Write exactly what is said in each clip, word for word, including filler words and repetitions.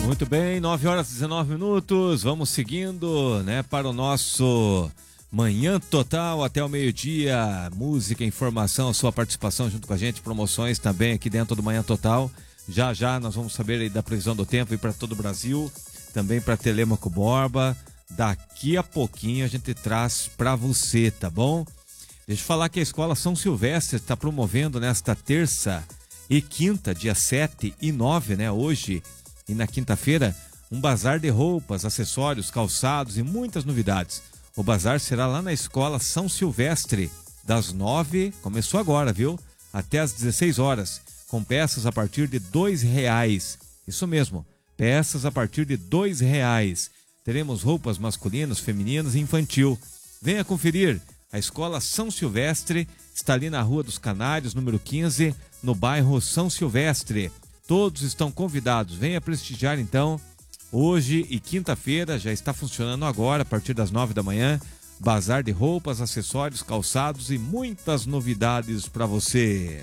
Muito bem, nove horas e dezenove minutos, vamos seguindo, né, para o nosso Manhã Total até o meio-dia. Música, informação, sua participação junto com a gente, promoções também aqui dentro do Manhã Total. Já já nós vamos saber aí da previsão do tempo e para todo o Brasil, também para Telêmaco Borba. Daqui a pouquinho a gente traz para você, tá bom? Deixa eu falar que a Escola São Silvestre está promovendo nesta terça e quinta, dia sete e nove, né, hoje e na quinta-feira, um bazar de roupas, acessórios, calçados e muitas novidades. O bazar será lá na Escola São Silvestre, das nove, começou agora, viu? Até às dezesseis horas, com peças a partir de dois reais. Isso mesmo, peças a partir de dois reais. Teremos roupas masculinas, femininas e infantil. Venha conferir. A Escola São Silvestre está ali na Rua dos Canários, número quinze, no bairro São Silvestre. Todos estão convidados. Venha prestigiar então. Hoje e quinta-feira já está funcionando agora, a partir das nove da manhã. Bazar de roupas, acessórios, calçados e muitas novidades para você.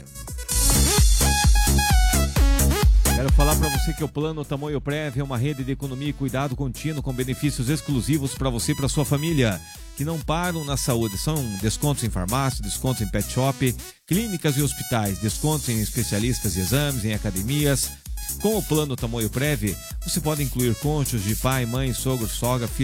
Quero falar para você que o Plano Tamoio Prev é uma rede de economia e cuidado contínuo com benefícios exclusivos para você e para sua família, que não param na saúde. São descontos em farmácia, descontos em pet shop, clínicas e hospitais, descontos em especialistas de exames, em academias. Com o Plano Tamoio Prev, você pode incluir cônjuge, pai, mãe, sogro, sogra, filho,